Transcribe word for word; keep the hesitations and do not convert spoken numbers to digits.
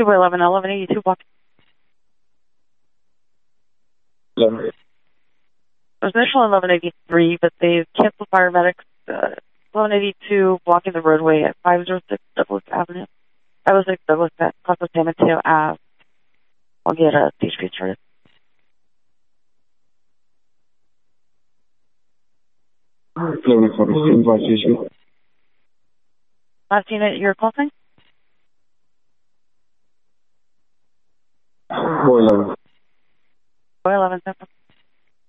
two by eleven, eleven eighty-two block. eleven. There's initial eleven eighty-three, but they've canceled paramedics. Uh, eleven eighty-two blocking the roadway at five oh six Douglas Avenue. five oh six Douglas at Casa San Mateo Ave. I'll get a C H P started. eleven forty-two, by C H P. Last unit, your call sign? four eleven. four eleven, Central.